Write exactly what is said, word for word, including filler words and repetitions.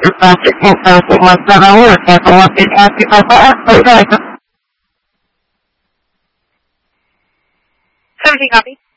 plastic inside the ones that I work at the one that has people for us. seventeen copy.